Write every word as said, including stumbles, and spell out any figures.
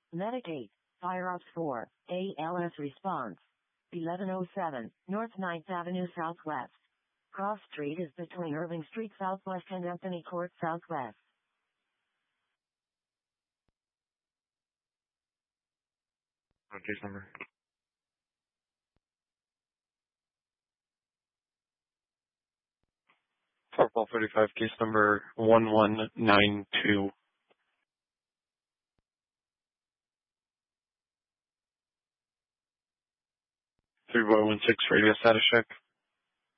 Medicaid, Fire Ops four, A L S response. eleven oh seven, North ninth Avenue Southwest. Cross Street is between Irving Street Southwest and Anthony Court Southwest. On case number. four twelve thirty-five, case number one one nine two. three boy one six, radio status check.